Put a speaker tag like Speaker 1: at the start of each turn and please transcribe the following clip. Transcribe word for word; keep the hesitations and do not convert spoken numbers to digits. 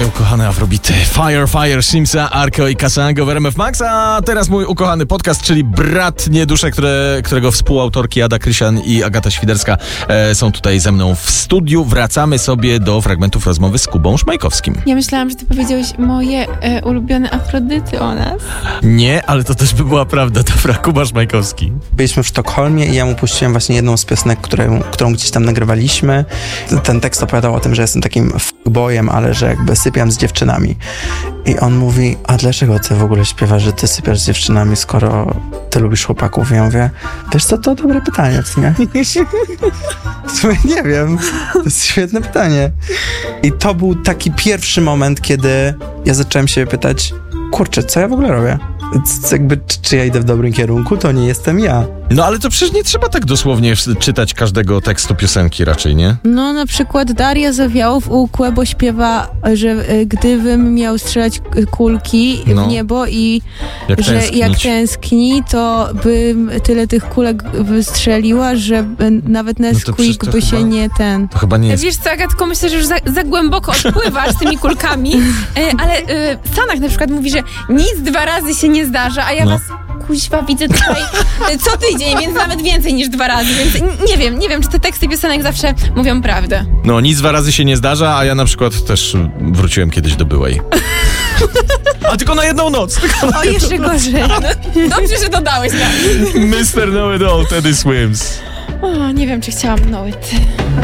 Speaker 1: ukochane afrobity. Fire, Fire, Shimsa, Arko i Kasango w R M F Max, a teraz mój ukochany podcast, czyli Brat Niedusze, które, którego współautorki Ada Krysian i Agata Świderska e, są tutaj ze mną w studiu. Wracamy sobie do fragmentów rozmowy z Kubą Szmajkowskim.
Speaker 2: Ja myślałam, że ty powiedziałeś moje e, ulubione afrodyty o nas.
Speaker 1: Nie, ale to też by była prawda. Dobra, Kuba Szmajkowski.
Speaker 3: Byliśmy w Sztokholmie i ja mu puściłem właśnie jedną z piosenek, którą, którą gdzieś tam nagrywaliśmy. Ten tekst opowiadał o tym, że jestem takim f***bojem, ale że jakby sypiam z dziewczynami. I on mówi, a dlaczego ty w ogóle śpiewasz, że ty sypiasz z dziewczynami, skoro ty lubisz chłopaków? I ja mówię, wiesz co, to dobre pytanie w sumie. W sumie nie wiem. To jest świetne pytanie. I to był taki pierwszy moment, kiedy ja zacząłem się pytać, kurczę, co ja w ogóle robię? C- jakby, czy, czy ja idę w dobrym kierunku? To nie jestem ja.
Speaker 1: No ale to przecież nie trzeba tak dosłownie czytać każdego tekstu piosenki raczej, nie?
Speaker 2: No na przykład Daria Zawiałow u Kłebo śpiewa, że e, gdybym miał strzelać kulki
Speaker 1: No.
Speaker 2: w niebo i
Speaker 1: Jak
Speaker 2: że
Speaker 1: tęsknić.
Speaker 2: jak tęskni, to bym tyle tych kulek wystrzeliła, że e, nawet
Speaker 1: No to przecież
Speaker 2: Nesquik
Speaker 1: to
Speaker 2: by się
Speaker 1: chyba-
Speaker 2: nie ten...
Speaker 1: To chyba nie jest...
Speaker 4: Wiesz co, Agatko, myślę, że już za, za głęboko odpływasz tymi kulkami, e, ale e, Sanak na przykład mówi, że nic dwa razy się nie zdarza, a ja
Speaker 1: No.
Speaker 4: was kuźwa widzę tutaj e, co tydzień, więc nawet więcej niż dwa razy, więc n- nie wiem, nie wiem, czy te teksty piosenek zawsze mówią prawdę.
Speaker 1: No, nic dwa razy się nie zdarza, a ja na przykład też wróciłem kiedyś do byłej. A tylko na jedną noc. Tylko na
Speaker 2: O, jeszcze gorzej.
Speaker 4: Dobrze, że dodałeś tak.
Speaker 1: mister Know It All, Teddy Swims.
Speaker 4: O, nie wiem, czy chciałam know it.